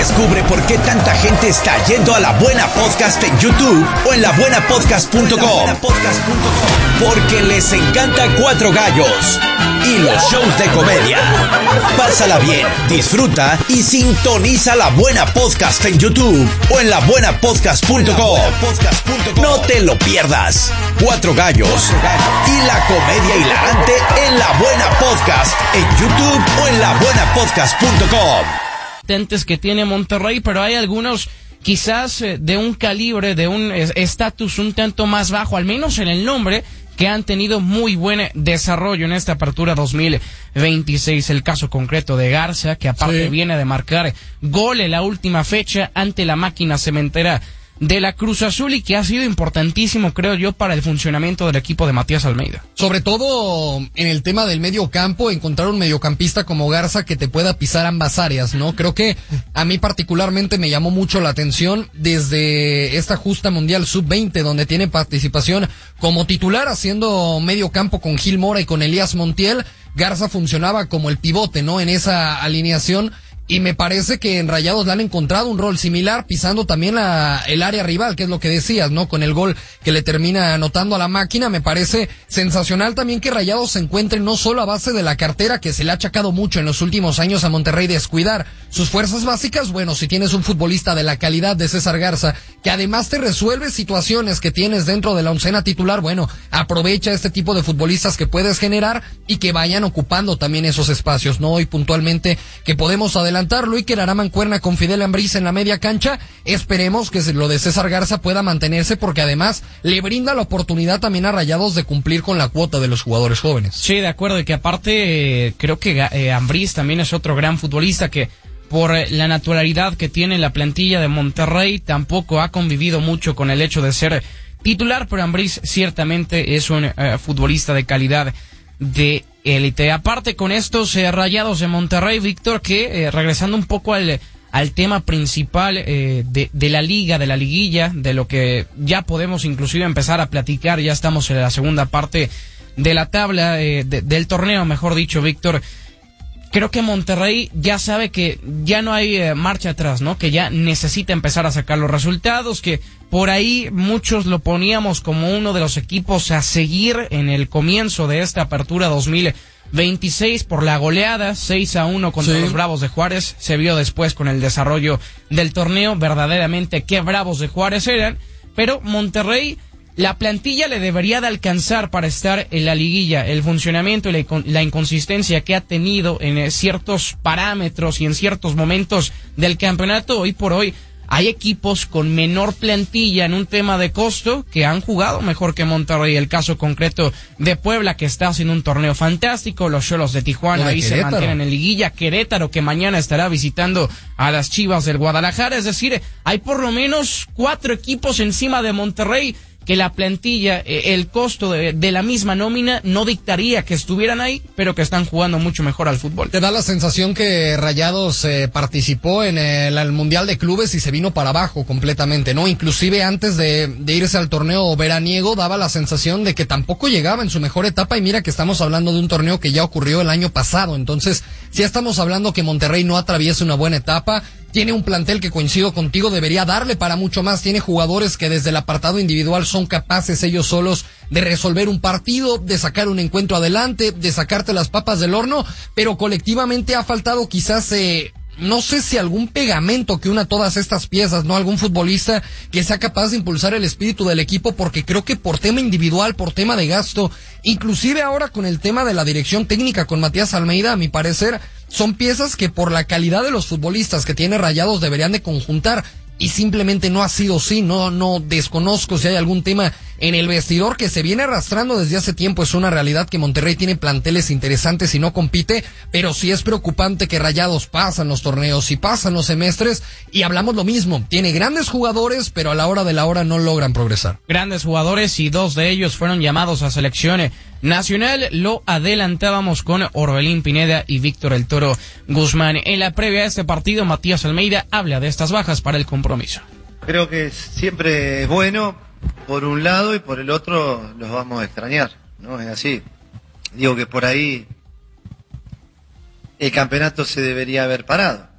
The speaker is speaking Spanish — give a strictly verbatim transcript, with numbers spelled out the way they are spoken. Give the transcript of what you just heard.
Descubre por qué tanta gente está yendo a La Buena Podcast en YouTube o en la buena podcast punto com. Porque les encanta Cuatro Gallos y los shows de comedia. Pásala bien, disfruta y sintoniza La Buena Podcast en YouTube o en la buena podcast punto com. No te lo pierdas. Cuatro Gallos y la comedia hilarante en La Buena Podcast en YouTube o en la buena podcast punto com. Que tiene Monterrey, pero hay algunos quizás eh, de un calibre, de un estatus un tanto más bajo, al menos en el nombre, que han tenido muy buen desarrollo en esta apertura dos mil veintiséis. El caso concreto de Garza, que aparte sí. viene de marcar gol en la última fecha ante la Máquina Cementera de la Cruz Azul y que ha sido importantísimo, creo yo, para el funcionamiento del equipo de Matías Almeida. Sobre todo en el tema del medio campo, encontrar un mediocampista como Garza que te pueda pisar ambas áreas, ¿no? Creo que a mí particularmente me llamó mucho la atención desde esta justa Mundial sub veinte, donde tiene participación como titular haciendo medio campo con Gil Mora y con Elías Montiel. Garza funcionaba como el pivote, ¿no? En esa alineación. Y me parece que en Rayados le han encontrado un rol similar, pisando también la, el área rival, que es lo que decías, ¿no? Con el gol que le termina anotando a la Máquina, me parece sensacional también que Rayados se encuentre no solo a base de la cartera, que se le ha achacado mucho en los últimos años a Monterrey descuidar sus fuerzas básicas. Bueno, si tienes un futbolista de la calidad de César Garza, que además te resuelve situaciones que tienes dentro de la oncena titular, bueno, aprovecha este tipo de futbolistas que puedes generar y que vayan ocupando también esos espacios, ¿no? Y puntualmente que podemos adelantar Luiker hará mancuerna con Fidel Ambriz en la media cancha. Esperemos que lo de César Garza pueda mantenerse, porque además le brinda la oportunidad también a Rayados de cumplir con la cuota de los jugadores jóvenes. Sí, de acuerdo, y que aparte eh, creo que eh, Ambriz también es otro gran futbolista que por eh, la naturalidad que tiene la plantilla de Monterrey tampoco ha convivido mucho con el hecho de ser titular, pero Ambriz ciertamente es un eh, futbolista de calidad de élite. Aparte con estos eh, Rayados de Monterrey, Víctor, que eh, regresando un poco al, al tema principal eh, de, de la liga, de la liguilla, de lo que ya podemos inclusive empezar a platicar, ya estamos en la segunda parte de la tabla, eh, de, del torneo, mejor dicho, Víctor. Creo que Monterrey ya sabe que ya no hay eh, marcha atrás, ¿no? Que ya necesita empezar a sacar los resultados, que por ahí muchos lo poníamos como uno de los equipos a seguir en el comienzo de esta apertura dos mil veintiséis por la goleada seis a uno contra sí. los Bravos de Juárez. Se vio después con el desarrollo del torneo verdaderamente qué Bravos de Juárez eran, pero Monterrey, la plantilla le debería de alcanzar para estar en la liguilla. El funcionamiento y la, la inconsistencia que ha tenido en ciertos parámetros y en ciertos momentos del campeonato, hoy por hoy hay equipos con menor plantilla en un tema de costo que han jugado mejor que Monterrey. El caso concreto de Puebla, que está haciendo un torneo fantástico, los Xolos de Tijuana ahí se mantienen en liguilla, Querétaro que mañana estará visitando a las Chivas del Guadalajara. Es decir, hay por lo menos cuatro equipos encima de Monterrey que la plantilla, eh, el costo de, de la misma nómina no dictaría que estuvieran ahí, pero que están jugando mucho mejor al fútbol. Te da la sensación que Rayados eh, participó en el, el Mundial de Clubes y se vino para abajo completamente, ¿no? Inclusive antes de, de irse al torneo veraniego daba la sensación de que tampoco llegaba en su mejor etapa, y mira que estamos hablando de un torneo que ya ocurrió el año pasado. Entonces, si estamos hablando que Monterrey no atraviesa una buena etapa. Tiene un plantel que, coincido contigo, debería darle para mucho más. Tiene jugadores que desde el apartado individual son capaces ellos solos de resolver un partido, de sacar un encuentro adelante, de sacarte las papas del horno, pero colectivamente ha faltado quizás, eh, no sé si algún pegamento que una todas estas piezas, ¿no? Algún futbolista que sea capaz de impulsar el espíritu del equipo, porque creo que por tema individual, por tema de gasto, inclusive ahora con el tema de la dirección técnica con Matías Almeida, a mi parecer, son piezas que por la calidad de los futbolistas que tiene Rayados deberían de conjuntar, y simplemente no ha sido así. No, no desconozco si hay algún tema en el vestidor que se viene arrastrando desde hace tiempo. Es una realidad que Monterrey tiene planteles interesantes y no compite, pero sí es preocupante que Rayados pasan los torneos y pasan los semestres, y hablamos lo mismo, tiene grandes jugadores, pero a la hora de la hora no logran progresar. Grandes jugadores, y dos de ellos fueron llamados a selección nacional. Lo adelantábamos con Orbelín Pineda y Víctor El Toro Guzmán. En la previa de este partido, Matías Almeida habla de estas bajas para el compromiso. Creo que siempre es bueno por un lado, y por el otro los vamos a extrañar, ¿no? Es así. Digo que por ahí el campeonato se debería haber parado.